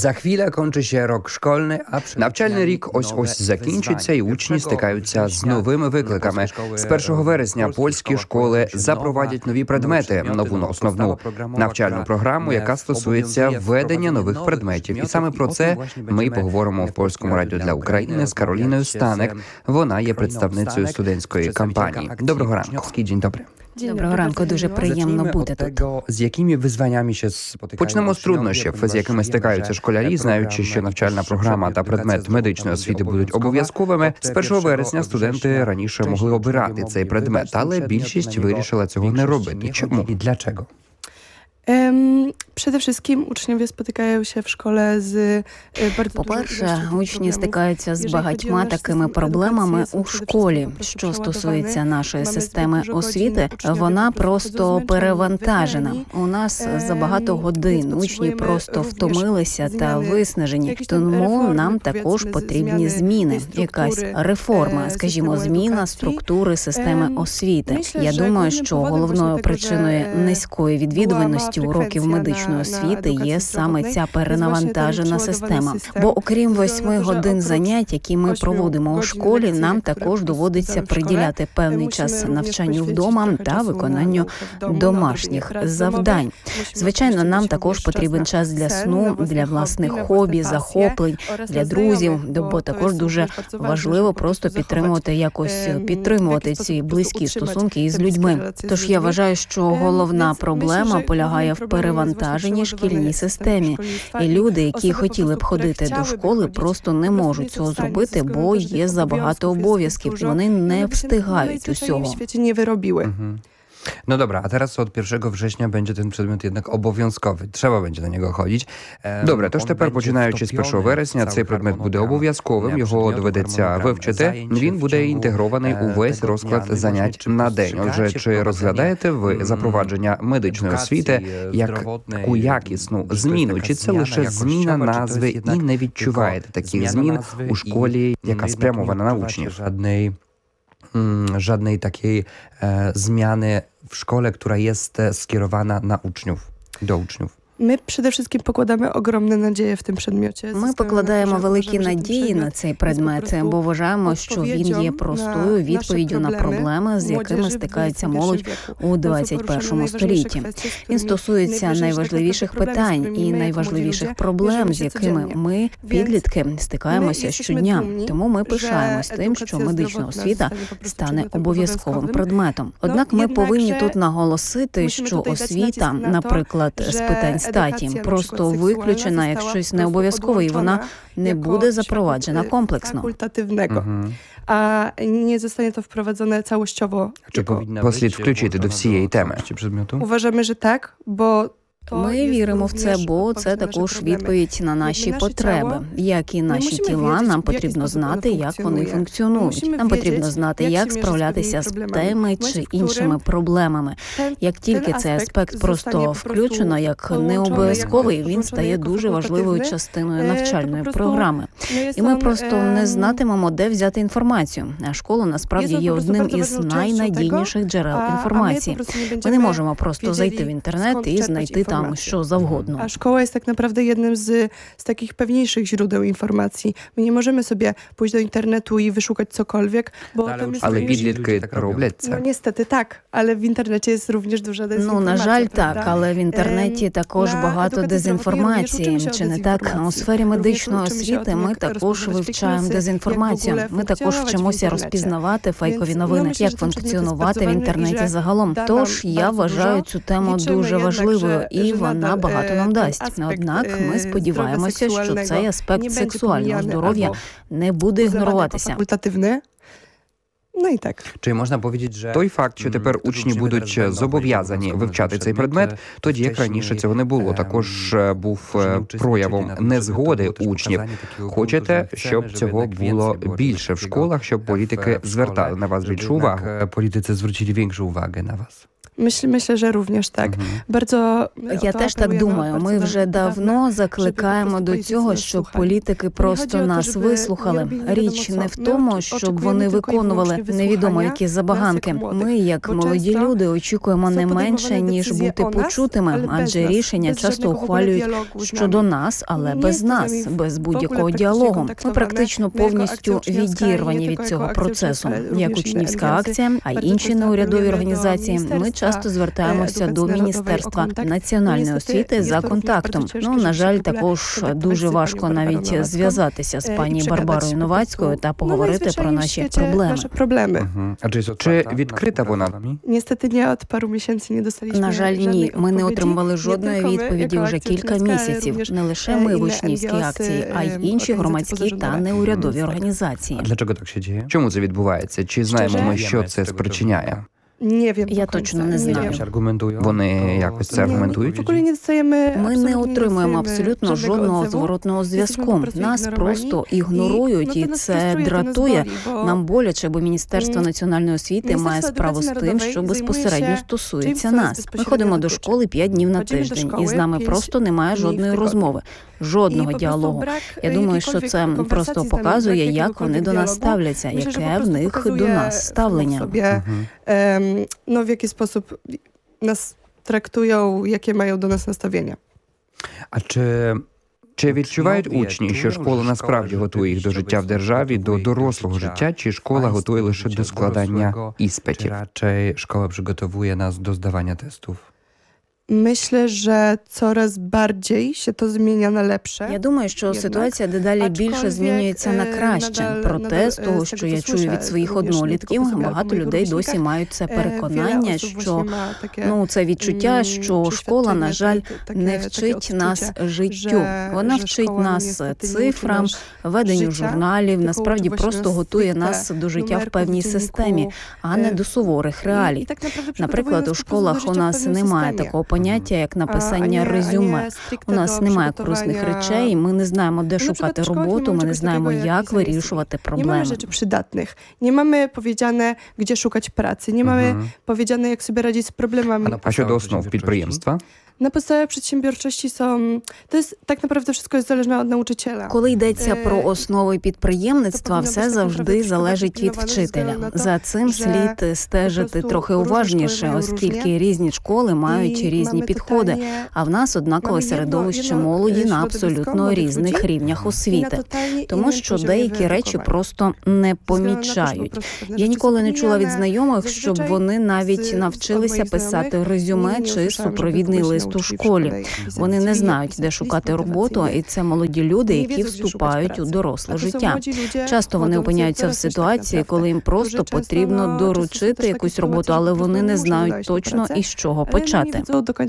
За хвіля кончиться рок школьний, а навчальний рік ось-ось закінчиться, і учні стикаються з новими викликами. З 1 вересня польські школи запровадять нові предмети, нову основну навчальну програму, яка стосується введення нових предметів. І саме про це ми поговоримо в Польському радіо для України з Кароліною Станек. Вона є представницею студентської кампанії. Доброго ранку. День добрий. Доброго ранку, дуже приємно бути тут. З якими визваннями ще спотикаються? Почнемо з труднощів, з якими стикаються школярі, знаючи, що навчальна програма та предмет медичної освіти будуть обов'язковими. З 1 вересня студенти раніше могли обирати цей предмет, але більшість вирішила цього не робити. Чому і для чого? Przede wszystkim uczniowie spotykają się w szkole z bardzo По-перше, учні стикаються з багатьма такими проблемами у школі. Що стосується нашої системи освіти, вона просто перевантажена. У нас забагато годин, учні просто втомилися та виснажені. Тому нам також потрібні зміни, якась реформа, скажімо, зміна структури системи освіти. Я думаю, що головною причиною низької відвідуваності уроків медичної освіти є саме ця перенавантажена система. Бо окрім 8 годин занять, які ми проводимо у школі, нам також доводиться приділяти певний час навчанню вдома та виконанню домашніх завдань. Звичайно, нам також потрібен час для сну, для власних хобі, захоплень, для друзів, бо також дуже важливо просто підтримувати ці близькі стосунки із людьми. Тож я вважаю, що головна проблема полягає в перевантаженні шкільній системі. І люди, які хотіли б ходити до школи, просто не можуть цього зробити, бо є забагато обов'язків. Вони не встигають усього. No dobra, a teraz od 1 września będzie ten przedmiot jednak obowiązkowy. Trzeba będzie на нього ходити. Добре, тож тепер, починаючи з 1 вересня, цей предмет буде обов'язковим, його доведеться вивчити. Він буде інтегрований у весь розклад занять на день. Отже, чи розглядаєте ви запровадження медичної освіти як таку якісну зміну? Чи це лише зміна назви і не відчуваєте таких змін у школі, яка спрямована на учнів? Żadnej takiej zmiany w szkole, która jest skierowana na uczniów, do uczniów. Ми przede wszystkim покладаємо огромні надії в цьому предметі. Ми покладаємо великі надії на цей предмет, бо вважаємо, що він є простою відповіддю на проблеми, з якими стикається молодь у 21 столітті. Він стосується найважливіших питань і найважливіших проблем, з якими ми, підлітки, стикаємося щодня. Тому ми пишаємось тим, що медична освіта стане обов'язковим предметом. Однак ми повинні тут наголосити, що освіта, наприклад, з питань статі, просто виключена як щось необов'язкове, і вона не буде запроваджена комплексно. А не zostanie to wprowadzone całościowo. Чи послід включити до всієї теми? Uważamy, że tak, bo ми віримо в це, бо це також відповідь на наші потреби. Як і наші тіла, нам потрібно знати, як вони функціонують. Нам потрібно знати, як справлятися з теми чи іншими проблемами. Як тільки цей аспект просто включено, як необов'язковий, він стає дуже важливою частиною навчальної програми. І ми просто не знатимемо, де взяти інформацію. А школа, насправді, є одним із найнадійніших джерел інформації. Ми не можемо просто зайти в інтернет і знайти tam що завгодно. A szkoła jest tak naprawdę jednym z takich pewniejszych źródeł informacji. My nie możemy sobie pójść do internetu i wyszukać cokolwiek, bo tam jest... Але підлітки роблять це. No niestety tak, ale w internecie jest również duża dezinformacja. На жаль, так, але в інтернеті також багато дезінформації. Чи не так? У сфері медичної освіти ми також вивчаємо дезінформацію. Ми також вчимося розпізнавати фейкові новини, як функціонувати в інтернеті загалом. Тож я вважаю цю тему дуже важливою, і вона багато нам дасть. Однак ми сподіваємося, що цей аспект сексуального здоров'я не буде ігноруватися. Ну і так. Чи можна powiedzieć, що той факт, що тепер учні будуть зобов'язані вивчати цей предмет, тоді як раніше цього не було, також був проявом незгоди учнів. Хочете, щоб цього було більше в школах, щоб політики звертали на вас більшу увагу? Політиці звертали більшу увагу на вас. Myślę, że również tak. Bardzo Я теж так думаю. Ми вже давно закликаємо до цього, щоб політики просто нас вислухали. Річ не в тому, щоб вони виконували невідомо які забаганки. Ми, як молоді люди, очікуємо не менше, ніж бути почутими, адже рішення часто ухвалюють щодо нас, але без нас, без будь-якого діалогу. Ми практично повністю відірвані від цього процесу. Як учнівська акція, а інші неурядові організації, ми часто звертаємося до Міністерства національної освіти за контактом. На жаль, також дуже важко навіть зв'язатися з пані Барбарою Новацькою та поговорити про наші проблеми. Чи відкрита вона? На жаль, ні. Ми не отримали жодної відповіді вже кілька місяців. Не лише ми в учнівській акції, а й інші громадські та неурядові організації. А для чого так ще? Чому це відбувається? Чи знаємо ми, що це спричиняє? Я точно не знаю. Вони якось це аргументують? Ми не отримуємо абсолютно жодного зворотного зв'язку. Нас просто ігнорують, і це дратує. Нам боляче, бо Міністерство національної освіти має справу з тим, що безпосередньо стосується нас. Ми ходимо до школи 5 днів на тиждень, і з нами просто немає жодної розмови, жодного діалогу. Я думаю, що це просто показує, як вони до нас ставляться, яке в них до нас ставлення. В який спосіб нас трактують, яке мають до нас наставлення. А чи відчувають учні, що школа насправді готує їх до життя в державі, до дорослого життя, чи школа готує лише до складання іспитів? Чи школа przygotowuje nas do zdawania testów? Myślę, że coraz bardziej się to zmienia na lepsze. Я думаю, що ситуація дедалі більше змінюється на краще. Проте, з того, що я чую від своїх однолітків, багато людей досі мають це переконання, що це відчуття, що школа, на жаль, не вчить нас життю. Вона вчить нас цифрам, веденню журналів, насправді просто готує нас до життя в певній системі, а не до суворих реалій. Наприклад, у школах у нас немає такого поняття, як написання резюме. У нас немає корисних речей, ми не знаємо, де шукати роботу, ми не знаємо, як вирішувати проблеми. Nie mamy rzeczy przydatnych. Nie mamy powiedziane, gdzie szukać pracy. Nie mamy powiedziane, jak sobie radzić z problemami. А щодо основ підприємства? Na podstawie przedsiębiorczości to jest tak naprawdę wszystko jest zależne od nauczyciela. Коли йдеться про основи підприємництва, все завжди залежить від вчителя. За цим слід стежити трохи уважніше, оскільки різні школи мають різні підходи, а в нас однакове середовище молоді на абсолютно різних рівнях освіти. Тому що деякі речі просто не помічають. Я ніколи не чула від знайомих, щоб вони навіть навчилися писати резюме чи супровідний лист у школі. Вони не знають, де шукати роботу, і це молоді люди, які вступають у доросле життя. Часто вони опиняються в ситуації, коли їм просто потрібно доручити якусь роботу, але вони не знають точно, із чого почати.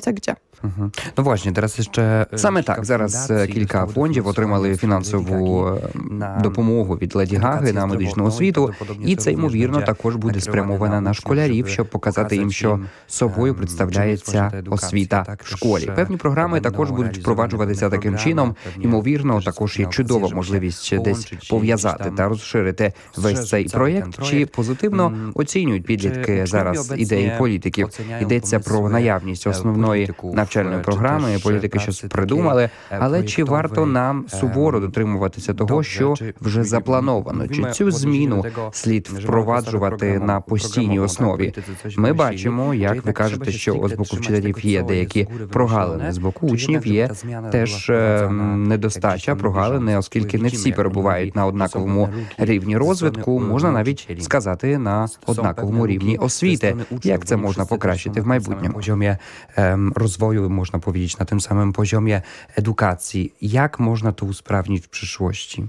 Właśnie, teraz jeszcze... Саме так, зараз кілька фондів отримали фінансову допомогу від Леді Гаги на медичну освіту, і це, ймовірно, також буде спрямовано на школярів, щоб показати їм, що собою представляється освіта в школі. Певні програми також будуть впроваджуватися таким чином. Ймовірно, також є чудова можливість десь пов'язати та розширити весь цей проєкт. Чи позитивно оцінюють підлітки зараз ідеї політиків? Йдеться про наявність основної навчальної програми, політики щось придумали, але чи варто нам суворо дотримуватися того, що вже заплановано? Чи цю зміну слід впроваджувати на постійній основі? Ми бачимо, як ви кажете, що з боку вчителів є деякі прогалини, з боку учнів є теж недостача, прогалини, оскільки не всі перебувають на однаковому рівні розвитку, можна навіть сказати, на однаковому рівні освіти. Як це можна покращити в майбутньому? Poziomie rozwoju, można powiedzieć, na tym samym poziomie edukacji. Jak można to usprawnić w przyszłości?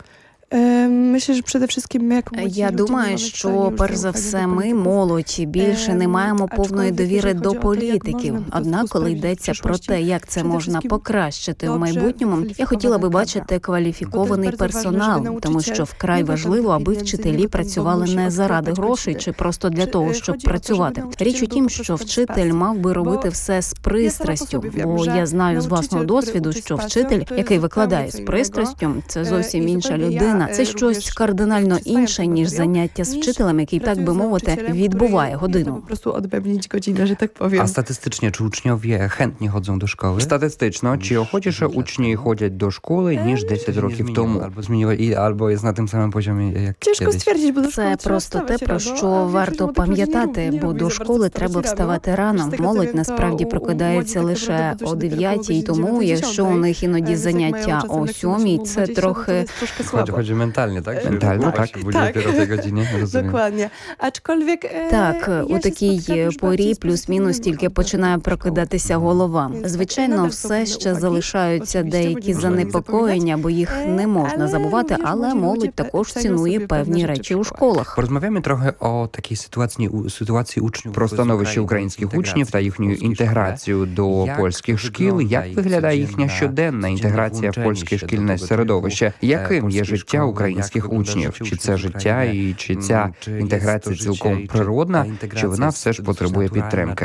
Myślę, że przede wszystkim my, як молоді Я думаю, що перш за все ми, молодь, більше не маємо повної довіри до політиків. Однак, коли йдеться про те, як це можна покращити в майбутньому, я хотіла би бачити кваліфікований персонал, тому що вкрай важливо, аби вчителі працювали не заради грошей чи просто для того, щоб працювати. Річ у тім, що вчитель мав би робити все з пристрастю, бо я знаю з власного досвіду, що вчитель, який викладає з пристрастю, це зовсім інша людина, дитина. Це щось кардинально інше, ніж заняття з вчителем, який, так би мовити, відбуває годину. Просто odbębnić godzinę, że tak powiem. A statystycznie, czy uczniowie chętnie chodzą do szkoły? Statystyczno, чи охочіше учні ходять до школи, ніж 10 років тому? Або є на тим самому poziomie, як Ciężko stwierdzić, bo do Це szkoły trzeba просто те, wstawać про rano, що a варто większość młodych ludzi пам'ятати, nie бо lubi до za школи bardzo треба wstawać вставати rano. рано. Z tego, co Молодь wiem, насправді to прокидається młodzi tak лише naprawdę о dojdą do 9, godziny тому 9-10. якщо у них іноді Ale jak mają заняття czasem о lekcje 7, na це 20, to трохи jest troszkę słabo. Chodzi mentalnie, tak? tak, Mentalnie, tak? Budzi tak. dopiero o tej godzinie, rozumiem. Dokładnie. Aczkolwiek Так, я у ще такій спостерігаю, що порі більш плюс-мінус позитивним тільки починає прокидатися голова. Звичайно, все ще залишаються деякі занепокоєння, бо їх не можна забувати, але молодь також цінує певні речі у школах. Porozmawiamy trochę o takiej sytuacji uczniów, про становище українських учнів та їхню інтеграцію до польських шкіл. Як виглядає їхня щоденна інтеграція в польське шкільне середовище? Яким є життя українських учнів? Чи це життя і чи ця інтеграція цілком природна, чи вона все ж потребує підтримки?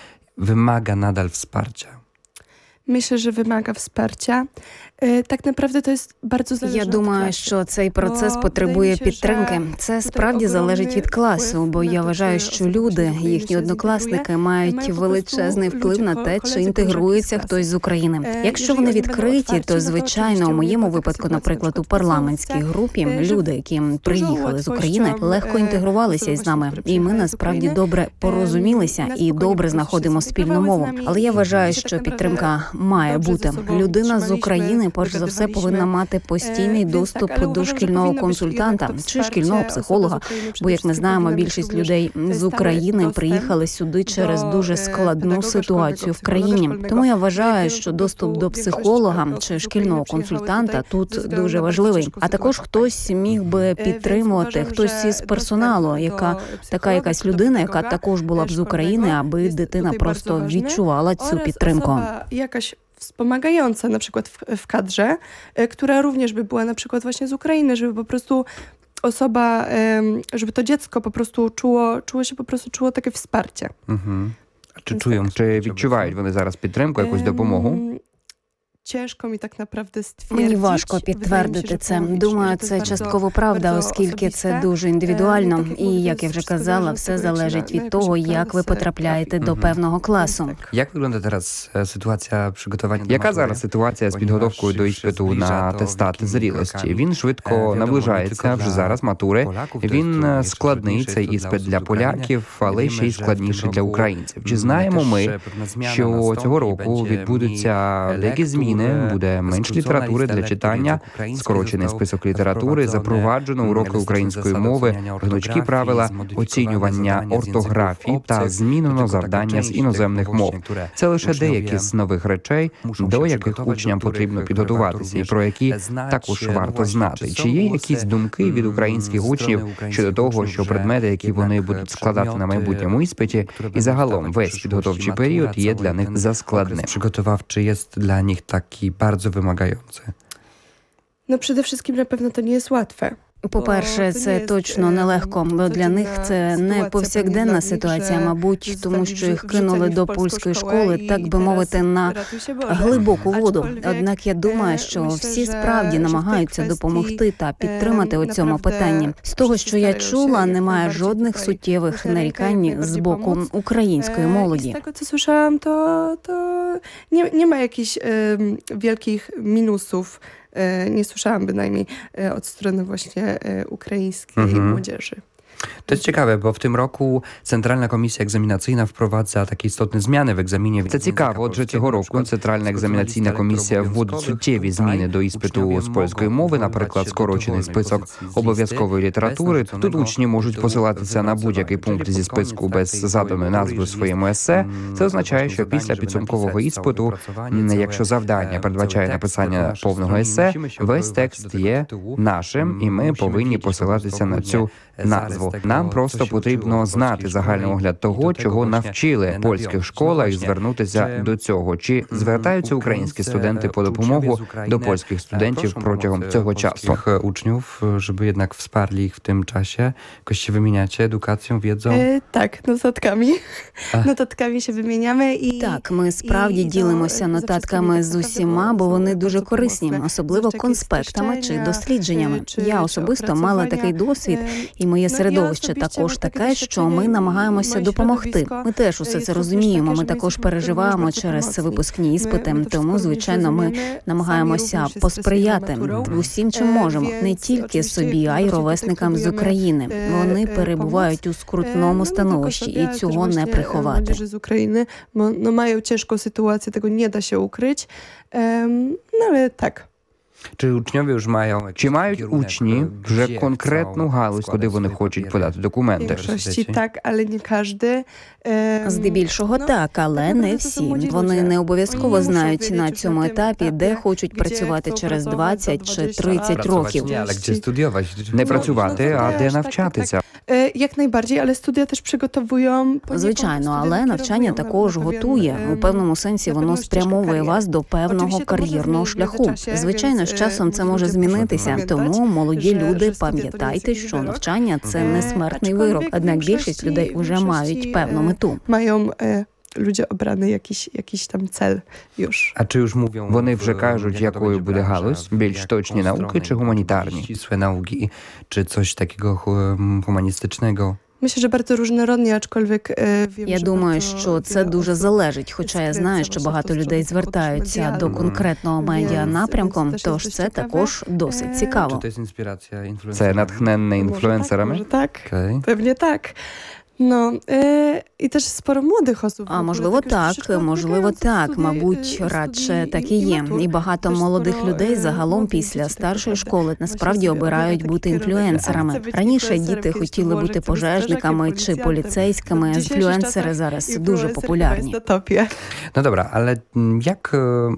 Wymaga nadal wsparcia. Myślę, że wymaga wsparcia. Так naprawdę to jest bardzo zależne Я від думаю, класу. що цей процес потребує підтримки. Це справді залежить від класу, бо я вважаю, що люди, їхні однокласники, мають величезний вплив на те, чи інтегрується хтось з України. Якщо вони відкриті, то звичайно, у моєму випадку, наприклад, у парламентській групі, люди, які приїхали з України, легко інтегрувалися із нами, і ми насправді добре порозумілися і добре знаходимо спільну мову. Але я вважаю, що підтримка має бути. Людина з України, перш за все, повинна мати постійний доступ до шкільного консультанта чи шкільного психолога, бо, як ми знаємо, більшість людей з України приїхали сюди через дуже складну ситуацію в країні. Тому я вважаю, що доступ до психолога чи шкільного консультанта тут дуже важливий. А також хтось міг би підтримувати, хтось із персоналу, така якась людина, яка також була б з України, аби дитина просто відчувала цю підтримку. Jakaś wspomagająca na przykład w kadrze, która również by była na przykład właśnie z Ukrainy, żeby po prostu osoba, żeby to dziecko po prostu czuło takie wsparcie. Чи відчувають вони зараз підтримку, якусь допомогу? Ciężko mi tak naprawdę stwierdzić. Мені важко підтвердити це. Думаю, це частково правда, оскільки це дуже індивідуально. І, як я вже казала, все залежить від того, як ви потрапляєте до певного класу. Як wygląda teraz sytuacja przygotowania? Яка зараз ситуація з підготовкою до іспиту на атестат зрілості? Він швидко наближається, вже зараз матури. Він складний, цей іспит для поляків, але ще й складніший для українців. Чи знаємо ми, що цього року відбудуться деякі зміни? Буде менш літератури для читання, скорочений список літератури, запроваджено уроки української мови, гнучкі правила оцінювання ортографії та змінено завдання з іноземних мов. Це лише деякі з нових речей, до яких учням потрібно підготуватися і про які також варто знати. Чи є якісь думки від українських учнів щодо того, що предмети, які вони будуть складати на майбутньому іспиті, і загалом весь підготовчий період є для них заскладним? Przygotowawczy jest dla nich taki bardzo wymagający. No przede wszystkim na pewno to nie jest łatwe. По-перше, це точно нелегко, бо для них це не повсякденна ситуація, мабуть, тому що їх кинули до польської школи, так би мовити, на глибоку воду. Однак я думаю, що всі справді намагаються допомогти та підтримати у цьому питанні. З того, що я чула, немає жодних суттєвих нарікань з боку української молоді. Z tego, co słyszałam, to nie ma jakichś wielkich minusów. Nie słyszałam bynajmniej od strony właśnie ukraińskiej młodzieży. To jest ciekawe, бо в tym roku Центральна комісія екзаменаційна впроваджує такі істотні зміни в екзамені. Це цікаво, адже цього року Центральна екзаменаційна комісія вводить суттєві зміни до іспиту з польської мови, наприклад, скорочений список обов'язкової літератури. Тут учні можуть посилатися на будь-який пункт зі списку без заданої назви в своєму есе. Це означає, що після підсумкового іспиту, якщо завдання передбачає написання повного есе, весь текст є нашим, і ми повинні посилатися на цю назву. Нам просто потрібно знати загальний огляд того, чого навчили польських школах, і звернутися до цього. Чи звертаються українські студенти по допомогу до польських студентів протягом цього часу? Uczniów, żeby jednak wsparli ich w tym czasie? Jakoś się wymieniacie edukacją, wiedzą? Tak, notatkami. Notatkami się wymieniamy i... Так, ми справді ділимося нотатками з усіма, бо вони дуже корисні, особливо конспектами чи дослідженнями. Я особисто мала такий досвід, і моє середовище також таке, що ми намагаємося допомогти. Ми теж усе це розуміємо, ми також переживаємо через випускні іспити, тому, звичайно, ми намагаємося посприяти усім, чим можемо, не тільки собі, а й ровесникам з України. Вони перебувають у скрутному становищі, і цього не приховати. Z Ukrainy, no mają ciężką sytuację, tego nie da się ukryć, no ale tak. Чи uczniowie już mają Чи мають учні вже конкретну галузь, куди вони хочуть подати W документи? większości tak, ale nie każdy. Здебільшого так, але не всі. Вони не обов'язково знають на цьому етапі, де хочуть працювати через 20 чи 30 років. Nie, ale gdzie studiować? Не працювати, а де навчатися. Jak najbardziej, ale studia też przygotowują. Звичайно, але навчання також готує. У певному сенсі воно спрямовує вас до певного кар'єрного шляху. Звичайно, з часом це може змінитися, тому, молоді люди, пам'ятайте, що навчання – це не смертний вирок, однак більшість людей уже мають певну мету. Mają ludzie obrany jakiś tam cel już. A czy już mówią... Вони вже кажуть, якою буде галузь, більш точні науки чи гуманітарні? Ścisłe nauki, czy coś takiego humanistycznego? Myślę, że bardzo różnorodnie, aczkolwiek wiem, Я że думаю, bardzo, що це дуже залежить, хоча я знаю, що багато людей звертаються до конкретного медіа-напрямку, тож це також досить цікаво. Czy to jest inspiracja influencerów? Це натхненне інфлюенсерами? Może tak, Okej. pewnie tak. No i też sporo młodych osób. А можливо можливо так, мабуть, радше так і є. І багато молодих людей загалом після старшої школи насправді обирають бути інфлюенсерами. Раніше діти хотіли бути пожежниками чи поліцейськими, а інфлюенсери зараз дуже популярні. No dobra, ale jak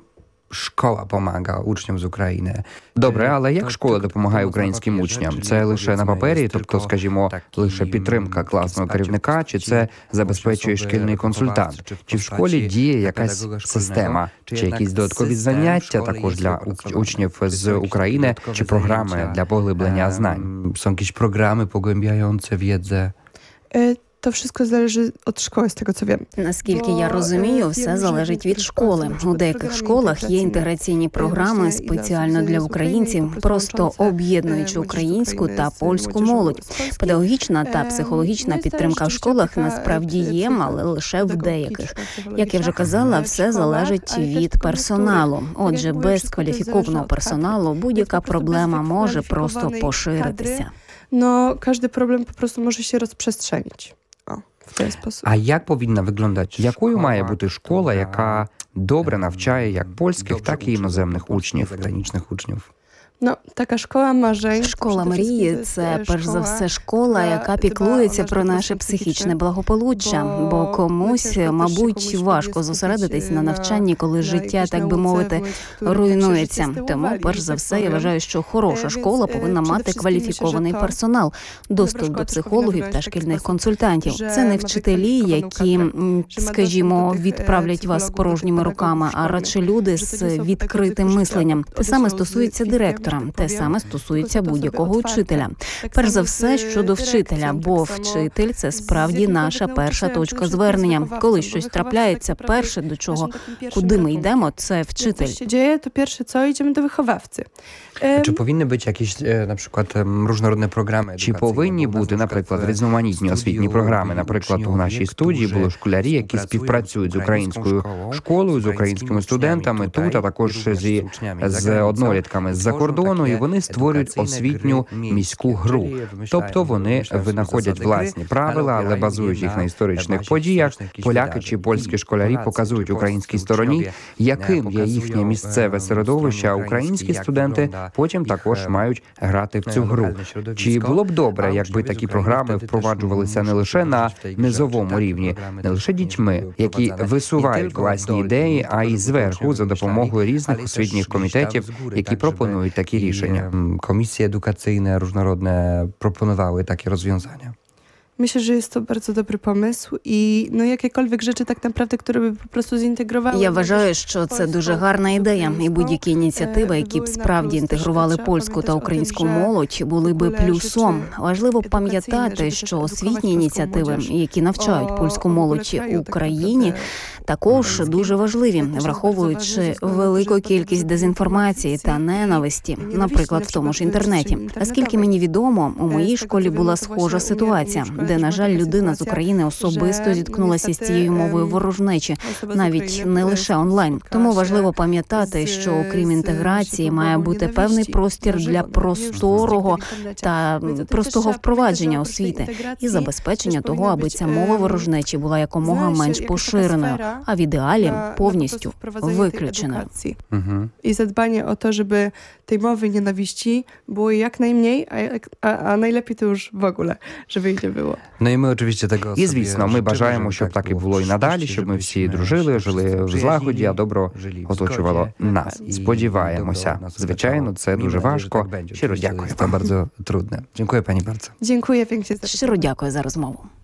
szkoła pomaga uczniom z України? Добре, але як школа допомагає українським учням? Це лише на папері, тобто, скажімо, лише підтримка класного керівника, чи це забезпечує шкільний консультант? Чи в школі діє якась система? Чи якісь додаткові заняття також для учнів з України, чи програми для поглиблення знань? Są jakieś programy pogłębiające wiedzę? To wszystko zależy od szkoły, z tego co wiem. Наскільки я розумію, все залежить від школи. У деяких школах є інтеграційні програми спеціально для українців, просто об'єднуючи українську та польську молодь. Педагогічна та психологічна підтримка в школах насправді є, але лише в деяких. Як я вже казала, все залежить від персоналу. Отже, без кваліфікованого персоналу будь-яка проблема може просто поширитися. No, każdy problem po prostu może się rozprzestrzenić. O, w ten sposób. А як повинна виглядати? Якою має бути школа, яка добре навчає як польських, так і іноземних учнів? Граничних учнів. No, taka szkoła marzeń. Школа мрії – це, перш за все, школа, яка піклується про наше психічне благополуччя. Бо комусь, мабуть, важко зосередитись на навчанні, коли життя, так би мовити, руйнується. Тому, перш за все, я вважаю, що хороша школа повинна мати кваліфікований персонал, доступ до психологів та шкільних консультантів. Це не вчителі, які, скажімо, відправлять вас з порожніми руками, а радше люди з відкритим мисленням. Те саме стосується директора. Те саме стосується будь-якого учителя. Перш за все, щодо вчителя, бо вчитель – це справді наша перша точка звернення. Коли щось трапляється, перше до чого, куди ми йдемо – це вчитель. Що dzieje, to pierwsze co, idziemy do wychowawcy. Чи повинні бути якісь, наприклад, різноманітні програми? Чи повинні бути, наприклад, різноманітні освітні програми? Наприклад, у нашій студії були школярі, які співпрацюють з українською школою, з українськими студентами тут, а також з однолітками з-за кордону, і вони створюють освітню міську гру. Тобто вони винаходять власні правила, але базують їх на історичних подіях. Поляки чи польські школярі показують українській стороні, яким є їхнє місцеве середовище, а українські студенти потім також мають грати в цю гру. Чи було б добре, якби такі програми впроваджувалися не лише на низовому рівні, не лише дітьми, які висувають власні ідеї, а й зверху за допомогою різних освітніх комітетів, які пропонують takie рішення. Komisje edukacyjne różnorodne proponowały takie rozwiązania. Myślę, że jest to bardzo dobry pomysł i no jakiekolwiek rzeczy tak naprawdę, które by po prostu zintegrowały. Я вважаю, що це дуже гарна ідея, і будь-які ініціативи, які б справді інтегрували польську та українську молодь, були би плюсом. Важливо пам'ятати, що освітні ініціативи, які навчають польську молодь в Україні, також дуже важливі, враховуючи велику кількість дезінформації та ненависті, наприклад, в тому ж інтернеті. Наскільки мені відомо, у моїй школі була схожа ситуація, де, на жаль, людина з України особисто зіткнулася з цією мовою ворожнечі, навіть не лише онлайн. Тому важливо пам'ятати, що окрім інтеграції має бути певний простір для простого впровадження освіти і забезпечення того, аби ця мова ворожнечі була якомога менш поширеною, а в ідеалі повністю виключеною. I zadbanie o to, żeby tej mowy nienawiści było jak najmniej, a najlepiej to już w ogóle, żeby jej nie było. Ну і ми, очевидно, tego І, звісно, ми бажаємо, щоб так і було і надалі, щоб ми всі дружили, жили в злагоді, а добро оточувало нас. Сподіваємося. Звичайно, це дуже важко. Щиро дякую. Це дуже трудне. Дякую, пані bardzo. Dziękuję pięknie za Щиро дякую за розмову.